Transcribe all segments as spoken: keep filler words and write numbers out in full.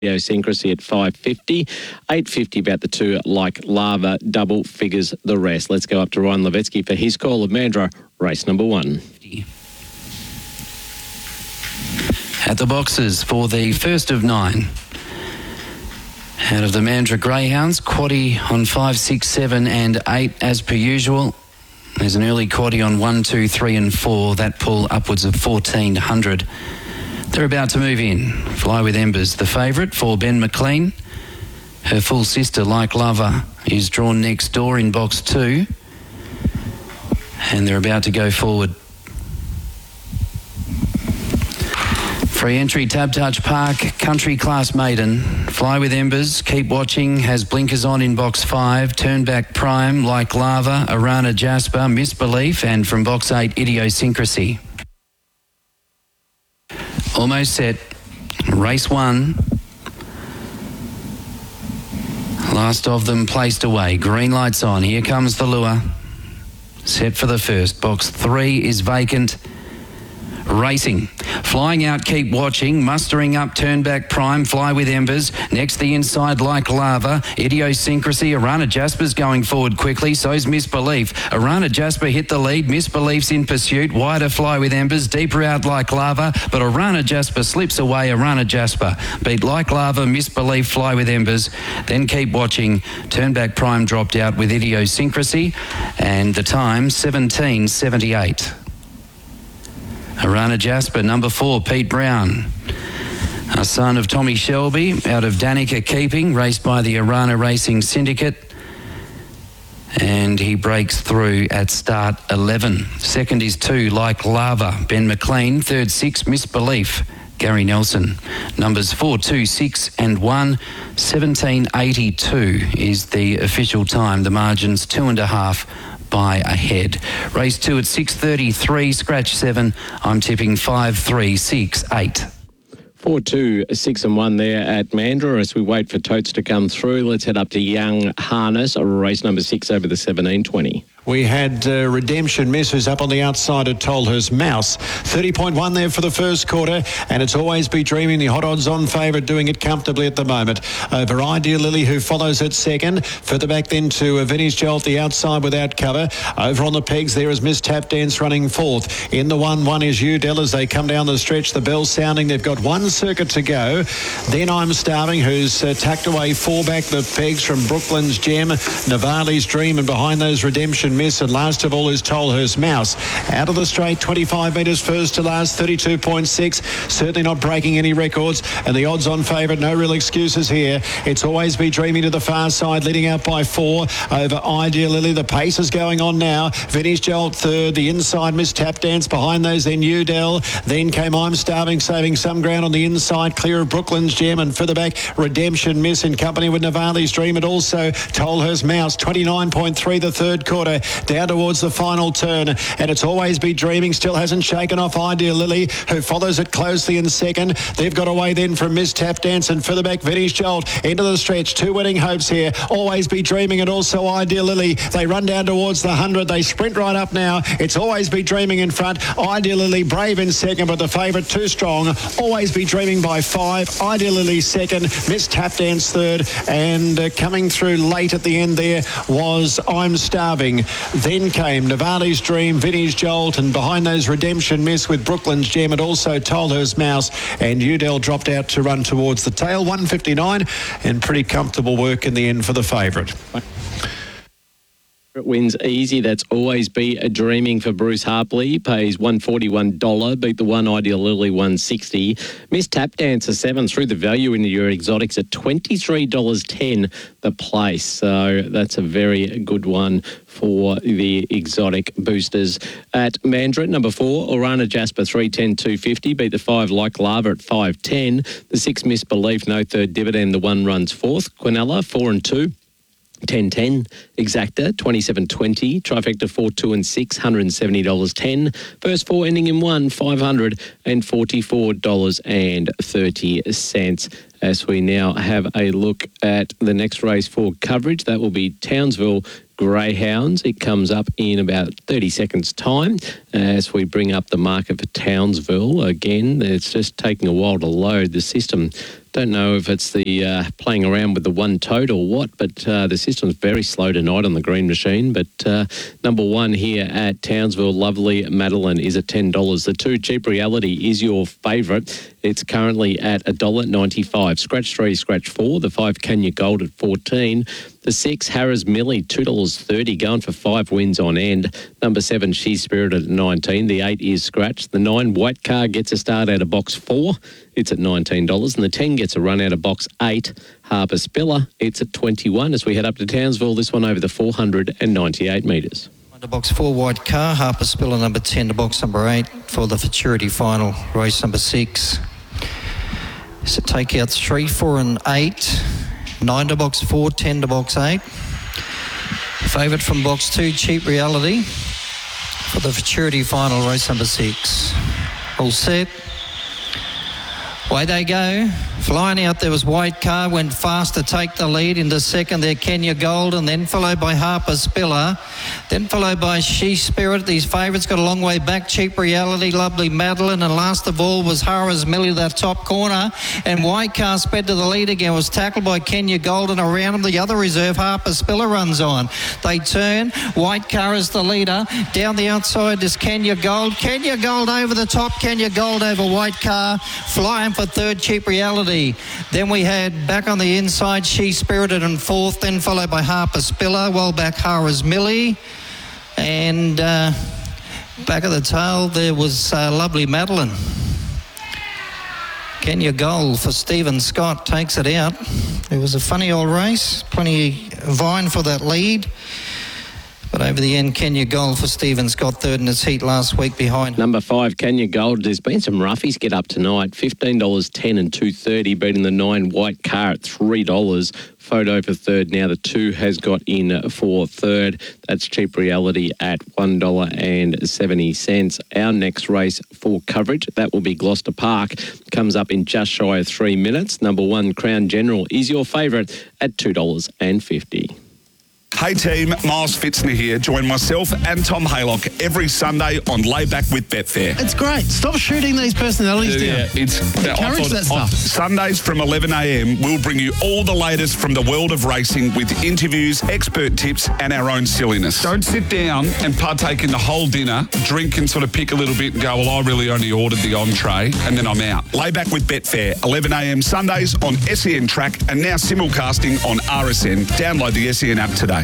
Idiosyncrasy at five fifty. eight fifty about the two Like Lava, double figures the rest. Let's go up to Ryan Levetsky for his call of Mandurah, race number one. At the boxes for the first of nine. Out of the Mandurah Greyhounds, quaddie on five, six, seven and eight as per usual. There's an early quaddie on one, two, three and four. That pull upwards of fourteen hundred. They're about to move in. Fly with Embers, the favourite for Ben McLean. Her full sister, Like Lava, is drawn next door in box two. And they're about to go forward. Free entry, Tab Touch Park, Country Class Maiden. Fly with Embers, Keep Watching, has blinkers on in box five. Turn Back Prime, Like Lava, Arana Jasper, Misbelief, and from box eight, Idiosyncrasy. Almost set. Race one. Last of them placed away. Green lights on. Here comes the lure. Set for the first. Box three is vacant. Racing. Flying out, Keep Watching. Mustering up, Turn Back Prime. Fly with Embers. Next the inside, Like Lava. Idiosyncrasy. Arana Jasper's going forward quickly. So's Misbelief. Arana Jasper hit the lead. Misbelief's in pursuit. Wider, Fly with Embers. Deeper out, Like Lava. But Arana Jasper slips away. Arana Jasper beat Like Lava, Misbelief, Fly with Embers. Then Keep Watching. Turn Back Prime dropped out with Idiosyncrasy. And the time, seventeen seventy-eight. Arana Jasper, number four, Pete Brown. A son of Tommy Shelby, out of Danica Keeping, raced by the Arana Racing Syndicate. And he breaks through at start eleven. Second is two, Like Lava, Ben McLean. Third, six, Misbelief, Gary Nelson. Numbers four, two, six and one. seventeen eighty-two is the official time. The margin's two and a half by a head. Race two at six thirty-three, scratch seven. I'm tipping five, three, six, eight. Four, two, six and one there at Mandurah as we wait for totes to come through. Let's head up to Young Harness, race number six over the seventeen twenty. We had uh, Redemption Miss, who's up on the outside at Tolhurst Mouse. thirty point one there for the first quarter, and it's Always Be Dreaming, the hot odds-on favourite, doing it comfortably at the moment. Over Ideal Lily, who follows at second. Further back then to uh, Vinnie's Jolt, the outside without cover. Over on the pegs, there is Miss Tap Dance running fourth. In the one, one is Udell as they come down the stretch. The bell sounding. They've got one circuit to go. Then I'm Starving, who's uh, tucked away four back the pegs from Brooklyn's Gem, Navali's Dream, and behind those Redemption Miss, and last of all is Tolhurst Mouse. Out of the straight, twenty-five metres first to last, thirty-two point six. Certainly not breaking any records. And the odds-on favourite, no real excuses here. It's Always Be Dreaming to the far side, leading out by four over Ideal Lily. The pace is going on now. Vinnie's Jolt third. The inside, Miss Tap Dance. Behind those, then Udell. Then came I'm Starving, saving some ground on the inside, clear of Brooklyn's Gem. And further back, Redemption Miss in company with Navali's Dream. And also Tolhurst Mouse, twenty-nine point three the third quarter. Down towards the final turn, and it's Always Be Dreaming, still hasn't shaken off Ideal Lily, who follows it closely in second. They've got away then from Miss Tap Dance, and further back Vinnie's Jolt into the stretch. Two winning hopes here, Always Be Dreaming and also Ideal Lily. They run down towards the hundred. They sprint right up now. It's Always Be Dreaming in front, Ideal Lily brave in second, but the favourite too strong. Always Be Dreaming by five, Ideal Lily second, Miss Tap Dance third, and uh, coming through late at the end there was I'm Starving. Then came Navali's Dream, Vinnie's Jolt, and behind those Redemption Miss with Brooklyn's Gem, and also Tolhurst Mouse, and Udell dropped out to run towards the tail. one fifty-nine, and pretty comfortable work in the end for the favourite. It wins easy. That's Always Be a Dreaming for Bruce Harpley. Pays one forty-one dollars. Beat the one Ideal Lily one sixty. Miss Tap Dancer seven through the value in your exotics at twenty-three dollars ten the place. So that's a very good one for the exotic boosters. At Mandurah, number four, Arana Jasper three ten two fifty. Beat the five Like Lava at five ten. The six Misbelief, no third dividend. The one runs fourth. Quinella four and two. ten ten, Exacta, twenty-seven twenty, Trifecta four, two and six, one hundred seventy dollars ten. First four ending in one, five hundred forty-four dollars thirty. As we now have a look at the next race for coverage, that will be Townsville Greyhounds. It comes up in about thirty seconds' time as we bring up the market for Townsville. Again, it's just taking a while to load the system. Don't know if it's the uh, playing around with the one tote or what, but uh, the system's very slow tonight on the green machine. But uh, number one here at Townsville, Lovely Madeline, is at ten dollars. The two, Cheap Reality, is your favourite. It's currently at one dollar ninety-five. Scratch three, scratch four. The five, Kenya Gold, at fourteen. The six, Harris Millie, two dollars thirty, going for five wins on end. Number seven, She's Spirited, at nineteen. The eight is Scratch. The nine, White Car, gets a start out of box four. It's at nineteen dollars. And the ten gets a run out of box eight. Harper Spiller, it's at twenty-one. As we head up to Townsville, this one over the four hundred ninety-eight metres. To box four, White Car. Harper Spiller, number ten, to box number eight for the Futurity final, race number six. So takeouts three, four and eight. Nine to box four, ten to box eight. Favourite from box two, Cheap Reality, for the Futurity final, race number six. All set. Away they go. Flying out there was White Car, went fast to take the lead. Into second there, Kenya Gold, and then followed by Harper Spiller. Then followed by She Spirit. These favourites got a long way back. Cheap Reality, Lovely Madeline, and last of all was Harris Millie, that top corner. And White Car sped to the lead again, was tackled by Kenya Gold, and around him the other reserve, Harper Spiller, runs on. They turn. White Car is the leader. Down the outside is Kenya Gold. Kenya Gold over the top. Kenya Gold over White Car. Flying for third, Cheap Reality. Then we had back on the inside, She Spirited in fourth, then followed by Harper Spiller. Well back, Harris Millie. And uh, back of the tail, there was uh, Lovely Madeline. Kenya Gold for Stephen Scott takes it out. It was a funny old race. Plenty vying for that lead. But over the end, Kenya Gold for Stephen Scott, third in his heat last week behind. Number five, Kenya Gold. There's been some roughies get up tonight. fifteen dollars ten and two thirty, beating the nine, White Car, at three dollars. Photo for third. Now the two has got in for third. That's Cheap Reality at one dollar seventy. Our next race for coverage, that will be Gloucester Park. Comes up in just shy of three minutes. Number one, Crown General, is your favourite at two dollars fifty. Hey team, Miles Fitzner here. Join myself and Tom Haylock every Sunday on Layback with Betfair. It's great. Stop shooting these personalities Yeah, down. it's Encourage that stuff. Sundays from eleven a.m. we'll bring you all the latest from the world of racing with interviews, expert tips and our own silliness. Don't sit down and partake in the whole dinner, drink and sort of pick a little bit and go, well, I really only ordered the entree and then I'm out. Layback with Betfair, eleven a.m. Sundays on S E N Track and now simulcasting on R S N. Download the S E N app today.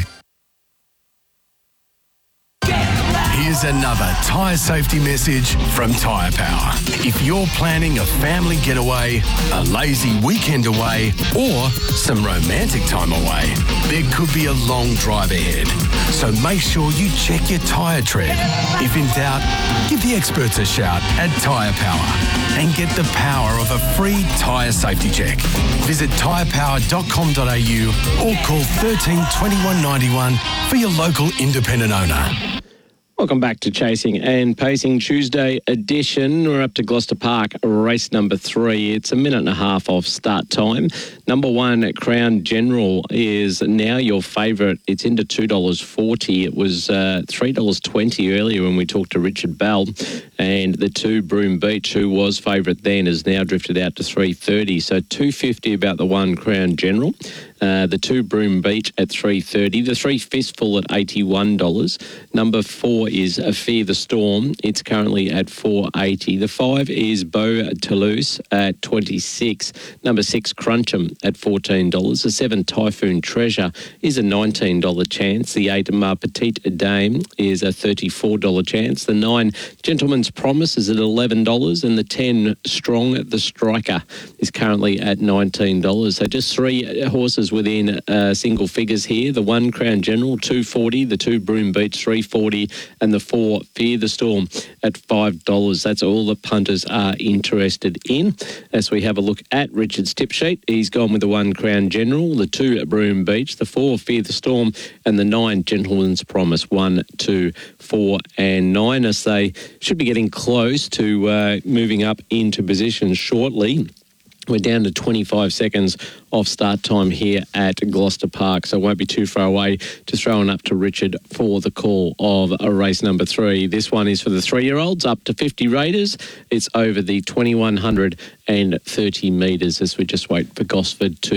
Here's another tyre safety message from Tyre Power. If you're planning a family getaway, a lazy weekend away, or some romantic time away, there could be a long drive ahead. So make sure you check your tyre tread. If in doubt, give the experts a shout at Tyre Power and get the power of a free tyre safety check. Visit tyre power dot com dot a u or call thirteen twenty-one ninety-one for your local independent owner. Welcome back to Chasing and Pacing Tuesday edition. We're up to Gloucester Park, race number three. It's a minute and a half off start time. Number one, Crown General, is now your favourite. It's into two dollars forty. It was uh, three dollars twenty earlier when we talked to Richard Bell. And the two, Broome Beach, who was favourite then, has now drifted out to three thirty. So two fifty about the one, Crown General. Uh, the two, Broome Beach, at three thirty. The three, Fistful, at eighty-one dollars. Number four is Fear the Storm. It's currently at four eighty. The five is Beau Toulouse at twenty-six. Number six, Crunch'em, at fourteen dollars. The seven, Typhoon Treasure, is a nineteen dollars chance. The eight, Ma Petite Dame, is a thirty-four dollars chance. The nine, Gentleman's Promise, is at eleven dollars. And the ten, Strong the Striker, is currently at nineteen dollars. So just three horses within uh, single figures here. The one, Crown General, two forty. The two, Broome Beach, three forty. And the four, Fear the Storm, at five dollars. That's all the punters are interested in. As we have a look at Richard's tip sheet, he's gone with the one, Crown General, the two, Broome Beach, the four, Fear the Storm, and the nine, Gentleman's Promise. One, two, four, and nine, as they should be getting close to uh, moving up into position shortly. We're down to twenty-five seconds off start time here at Gloucester Park, so it won't be too far away. Just throwing up to Richard for the call of a race number three. This one is for the three-year-olds, up to fifty raiders. It's over the twenty-one hundred thirty metres as we just wait for Gosford to